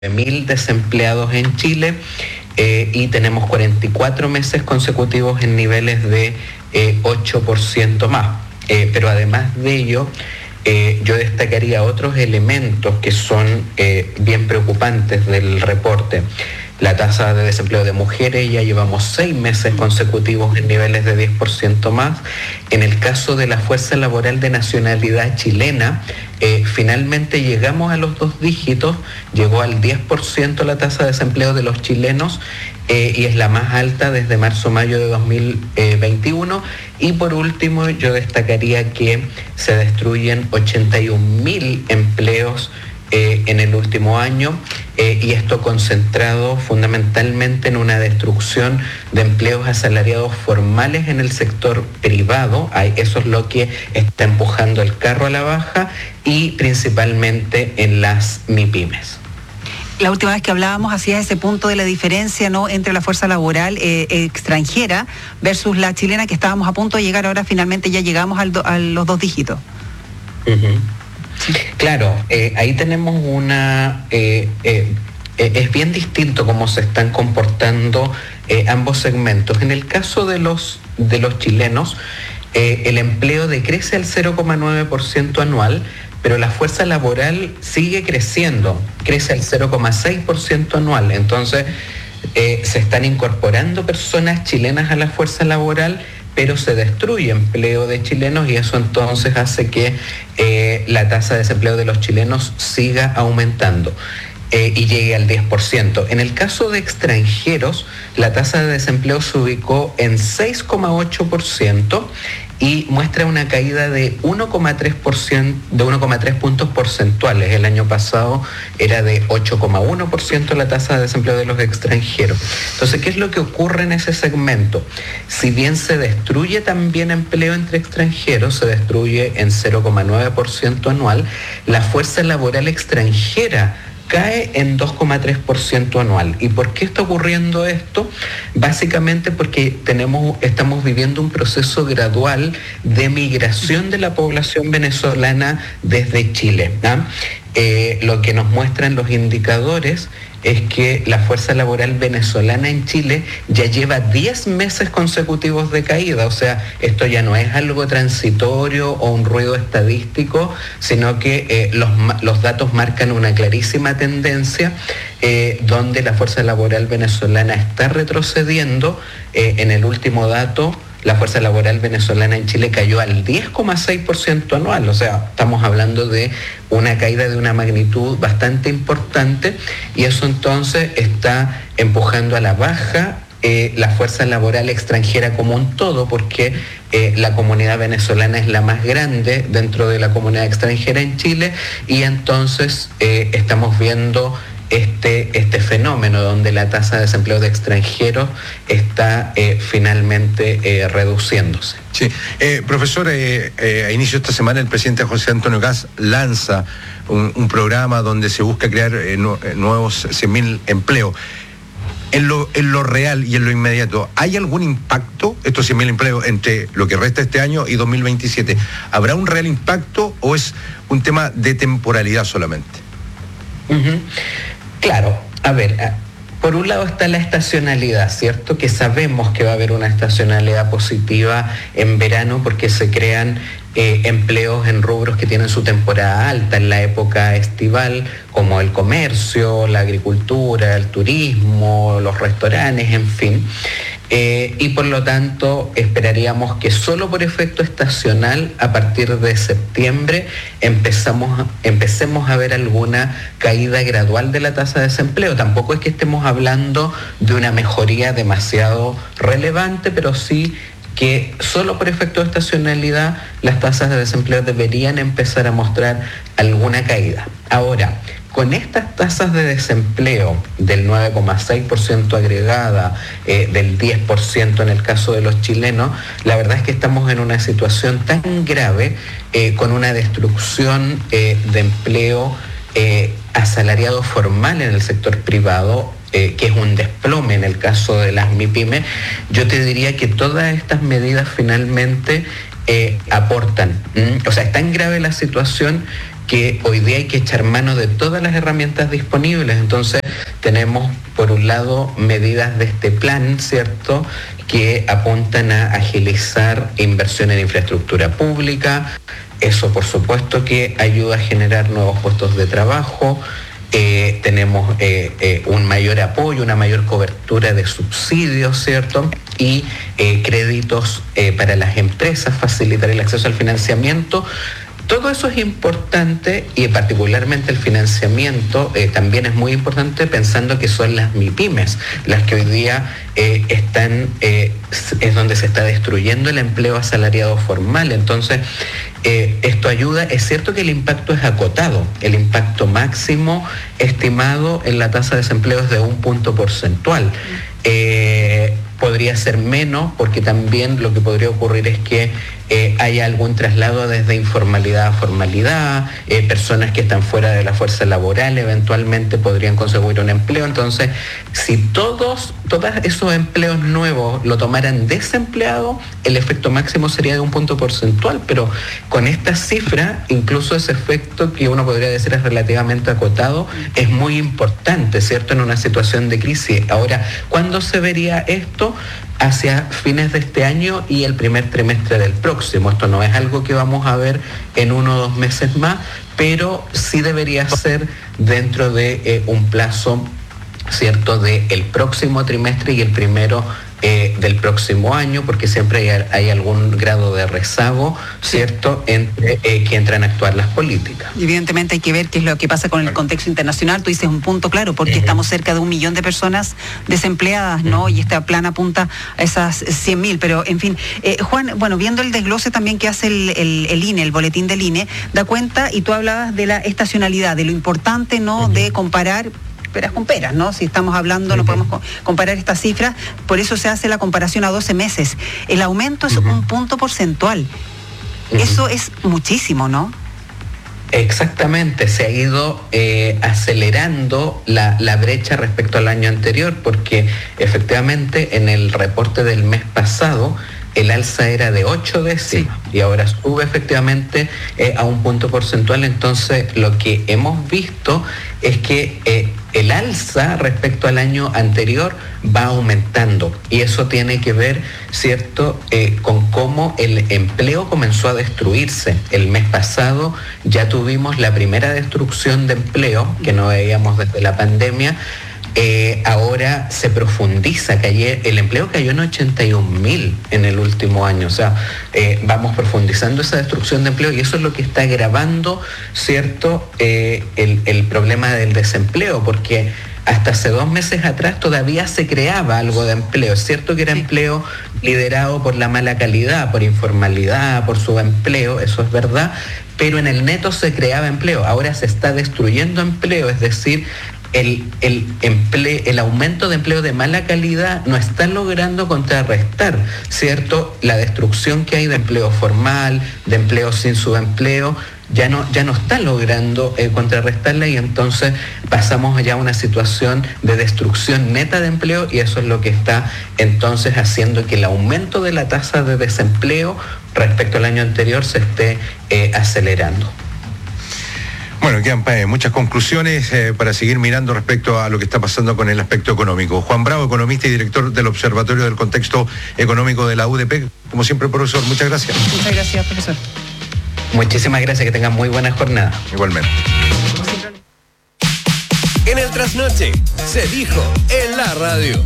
mil desempleados en Chile y tenemos 44 meses consecutivos en niveles de 8% más. Pero además de ello, yo destacaría otros elementos que son bien preocupantes del reporte. La tasa de desempleo de mujeres, ya llevamos 6 meses consecutivos en niveles de 10% más. En el caso de la fuerza laboral de nacionalidad chilena, finalmente llegamos a los 2 dígitos, llegó al 10% la tasa de desempleo de los chilenos y es la más alta desde marzo-mayo de 2021. Y por último, yo destacaría que se destruyen 81.000 empleos en el último año y esto concentrado fundamentalmente en una destrucción de empleos asalariados formales en el sector privado. Eso es lo que está empujando el carro a la baja y principalmente en las MIPYMES. La última vez que hablábamos hacía ese punto de la diferencia, ¿no?, entre la fuerza laboral extranjera versus la chilena, que estábamos a punto de llegar, ahora finalmente ya llegamos a los 2 dígitos. Uh-huh. Claro, ahí tenemos es bien distinto cómo se están comportando ambos segmentos. En el caso de los chilenos, el empleo decrece al 0,9% anual, pero la fuerza laboral sigue creciendo, crece al 0,6% anual. Entonces, se están incorporando personas chilenas a la fuerza laboral, pero se destruye empleo de chilenos y eso entonces hace que la tasa de desempleo de los chilenos siga aumentando y llegue al 10%. En el caso de extranjeros, la tasa de desempleo se ubicó en 6,8% y muestra una caída de 1,3%, de 1,3 puntos porcentuales. El año pasado era de 8,1% la tasa de desempleo de los extranjeros. Entonces, ¿qué es lo que ocurre en ese segmento? Si bien se destruye también empleo entre extranjeros, se destruye en 0,9% anual, la fuerza laboral extranjera cae en 2,3% anual. ¿Y por qué está ocurriendo esto? Básicamente porque estamos viviendo un proceso gradual de migración de la población venezolana desde Chile, ¿no? Lo que nos muestran los indicadores es que la fuerza laboral venezolana en Chile ya lleva 10 meses consecutivos de caída. O sea, esto ya no es algo transitorio o un ruido estadístico, sino que los datos marcan una clarísima tendencia donde la fuerza laboral venezolana está retrocediendo. En el último dato, la fuerza laboral venezolana en Chile cayó al 10,6% anual, o sea, estamos hablando de una caída de una magnitud bastante importante y eso entonces está empujando a la baja la fuerza laboral extranjera como un todo, porque la comunidad venezolana es la más grande dentro de la comunidad extranjera en Chile y entonces estamos viendo este fenómeno donde la tasa de desempleo de extranjeros está finalmente reduciéndose. Sí, profesor, a inicio de esta semana el presidente José Antonio Kast lanza un programa donde se busca crear nuevos 100.000 empleos. En lo real y en lo inmediato, ¿hay algún impacto, estos 100.000 empleos, entre lo que resta este año y 2027? ¿Habrá un real impacto o es un tema de temporalidad solamente? Uh-huh. Claro, a ver, por un lado está la estacionalidad, ¿cierto? Que sabemos que va a haber una estacionalidad positiva en verano porque se crean empleos en rubros que tienen su temporada alta en la época estival, como el comercio, la agricultura, el turismo, los restaurantes, en fin. Y por lo tanto esperaríamos que solo por efecto estacional a partir de septiembre empecemos a ver alguna caída gradual de la tasa de desempleo. Tampoco es que estemos hablando de una mejoría demasiado relevante, pero sí que solo por efecto de estacionalidad las tasas de desempleo deberían empezar a mostrar alguna caída. Ahora, con estas tasas de desempleo del 9,6% agregada, del 10% en el caso de los chilenos, la verdad es que estamos en una situación tan grave, con una destrucción de empleo asalariado formal en el sector privado, que es un desplome en el caso de las MIPYMES. Yo te diría que todas estas medidas finalmente aportan. O sea, es tan grave la situación que hoy día hay que echar mano de todas las herramientas disponibles. Entonces tenemos por un lado medidas de este plan, ¿cierto?, que apuntan a agilizar inversión en infraestructura pública. Eso por supuesto que ayuda a generar nuevos puestos de trabajo. Tenemos un mayor apoyo, una mayor cobertura de subsidios, ¿cierto?, y créditos para las empresas, facilitar el acceso al financiamiento. Todo eso es importante y particularmente el financiamiento también es muy importante, pensando que son las MIPYMES las que hoy día es donde se está destruyendo el empleo asalariado formal. Entonces, esto ayuda. Es cierto que el impacto es acotado, el impacto máximo estimado en la tasa de desempleo es de 1 punto porcentual. Podría ser menos, porque también lo que podría ocurrir es que haya algún traslado desde informalidad a formalidad, personas que están fuera de la fuerza laboral eventualmente podrían conseguir un empleo. Entonces, si todos esos empleos nuevos lo tomaran desempleado, el efecto máximo sería de 1 punto porcentual, pero con esta cifra, incluso ese efecto que uno podría decir es relativamente acotado, es muy importante, ¿cierto?, en una situación de crisis. Ahora, ¿cuándo se vería esto? Hacia fines de este año y el primer trimestre del próximo. Esto no es algo que vamos a ver en 1 o 2 meses más, pero sí debería ser dentro de un plazo, ¿cierto?, del próximo trimestre y el primero del próximo año, porque siempre hay algún grado de rezago, ¿cierto?, entre que entran a actuar las políticas. Evidentemente hay que ver qué es lo que pasa con el contexto internacional. Tú dices un punto claro, porque estamos cerca de 1 millón de personas desempleadas, ¿no? Y este plan apunta a esas 100.000, pero en fin. Juan, bueno, viendo el desglose también que hace el INE, el boletín del INE, da cuenta, y tú hablabas de la estacionalidad, de lo importante, ¿no?, de comparar peras con peras, ¿no? Si estamos hablando, no podemos comparar estas cifras, por eso se hace la comparación a 12 meses. El aumento es 1 punto porcentual. Eso es muchísimo, ¿no? Exactamente, se ha ido acelerando la brecha respecto al año anterior, porque efectivamente en el reporte del mes pasado el alza era de 8 décimas y ahora sube efectivamente a 1 punto porcentual. Entonces, lo que hemos visto es que el alza respecto al año anterior va aumentando, y eso tiene que ver, ¿cierto?, con cómo el empleo comenzó a destruirse. El mes pasado ya tuvimos la primera destrucción de empleo que no veíamos desde la pandemia. Ahora se profundiza, el empleo cayó en 81.000 en el último año. O sea, vamos profundizando esa destrucción de empleo, y eso es lo que está agravando, ¿cierto?, el problema del desempleo, porque hasta hace 2 meses atrás todavía se creaba algo de empleo. Es cierto que era empleo liderado por la mala calidad, por informalidad, por subempleo, eso es verdad, pero en el neto se creaba empleo. Ahora se está destruyendo empleo, es decir, el aumento de empleo de mala calidad no está logrando contrarrestar, ¿cierto?, la destrucción que hay de empleo formal, de empleo sin subempleo. Ya no está logrando contrarrestarla, y entonces pasamos ya a una situación de destrucción neta de empleo, y eso es lo que está entonces haciendo que el aumento de la tasa de desempleo respecto al año anterior se esté acelerando. Bueno, quedan muchas conclusiones para seguir mirando respecto a lo que está pasando con el aspecto económico. Juan Bravo, economista y director del Observatorio del Contexto Económico de la UDP. Como siempre, profesor, muchas gracias. Muchas gracias, profesor. Muchísimas gracias, que tengan muy buena jornada. Igualmente. En el Trasnoche se dijo en la radio.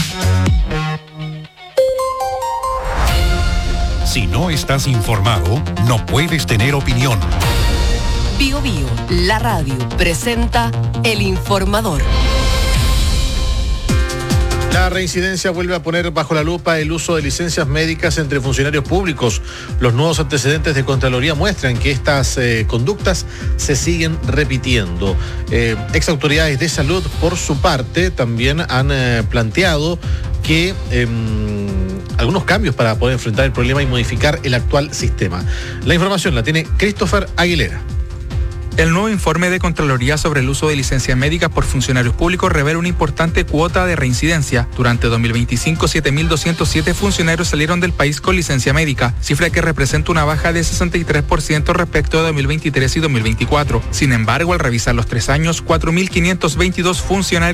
Si no estás informado, no puedes tener opinión. Bio Bio, la radio, presenta El Informador. La reincidencia vuelve a poner bajo la lupa el uso de licencias médicas entre funcionarios públicos. Los nuevos antecedentes de Contraloría muestran que estas conductas se siguen repitiendo. Ex autoridades de salud, por su parte, también han planteado que algunos cambios para poder enfrentar el problema y modificar el actual sistema. La información la tiene Christopher Aguilera. El nuevo informe de Contraloría sobre el uso de licencias médicas por funcionarios públicos revela una importante cuota de reincidencia. Durante 2025, 7.207 funcionarios salieron del país con licencia médica, cifra que representa una baja de 63% respecto de 2023 y 2024. Sin embargo, al revisar los 3 años, 4.522 funcionarios